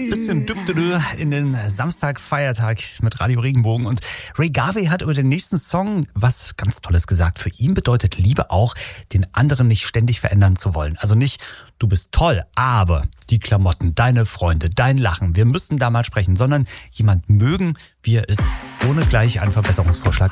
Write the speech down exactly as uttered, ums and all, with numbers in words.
Bisschen dübdüdü in den Samstag-Feiertag mit Radio Regenbogen. Und Ray Garvey hat über den nächsten Song was ganz Tolles gesagt. Für ihn bedeutet Liebe auch, den anderen nicht ständig verändern zu wollen. Also nicht, du bist toll, aber die Klamotten, deine Freunde, dein Lachen, wir müssen da mal sprechen, sondern jemand mögen, wie er ist, ohne gleich einen Verbesserungsvorschlag